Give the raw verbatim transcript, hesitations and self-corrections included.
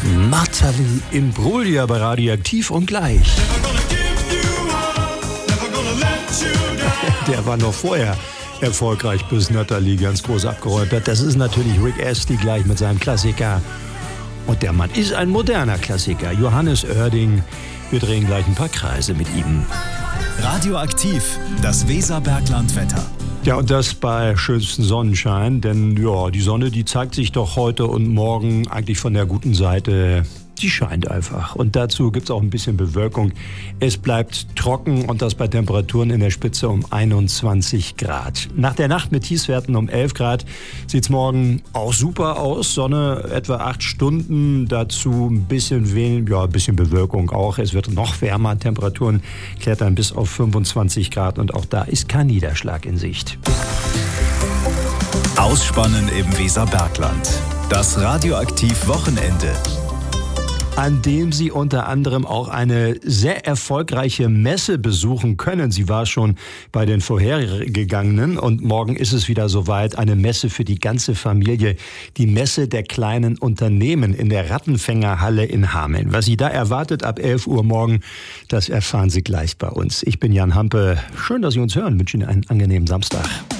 Natalie Imbruglia bei Radioaktiv und gleich. Der war noch vorher erfolgreich, bis Natalie ganz groß abgeräumt hat. Das ist natürlich Rick Astley gleich mit seinem Klassiker. Und der Mann ist ein moderner Klassiker. Johannes Oerding. Wir drehen gleich ein paar Kreise mit ihm. Radioaktiv, das Weserberglandwetter. Ja, und das bei schönstem Sonnenschein, denn ja, die Sonne, die zeigt sich doch heute und morgen eigentlich von der guten Seite. Die scheint einfach. Und dazu gibt es auch ein bisschen Bewölkung. Es bleibt trocken und das bei Temperaturen in der Spitze um einundzwanzig Grad. Nach der Nacht mit Tiefstwerten um elf Grad sieht es morgen auch super aus. Sonne etwa acht Stunden. Dazu ein bisschen wenig, ja, ein bisschen Bewölkung auch. Es wird noch wärmer. Temperaturen klettern bis auf fünfundzwanzig Grad und auch da ist kein Niederschlag in Sicht. Ausspannen im Weserbergland. Das Radioaktiv-Wochenende. An dem Sie unter anderem auch eine sehr erfolgreiche Messe besuchen können. Sie war schon bei den vorhergegangenen und morgen ist es wieder soweit. Eine Messe für die ganze Familie. Die Messe der kleinen Unternehmen in der Rattenfängerhalle in Hameln. Was Sie da erwartet ab elf Uhr morgen, das erfahren Sie gleich bei uns. Ich bin Jan Hampe. Schön, dass Sie uns hören. Ich wünsche Ihnen einen angenehmen Samstag.